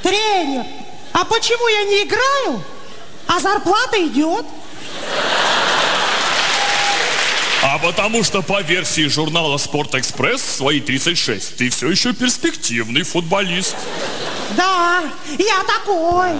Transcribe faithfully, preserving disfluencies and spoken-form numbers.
Тренер, а почему я не играю, а зарплата идет? А потому что по версии журнала «Спортэкспресс» свои тридцать шесть ты все еще перспективный футболист. Да, я такой.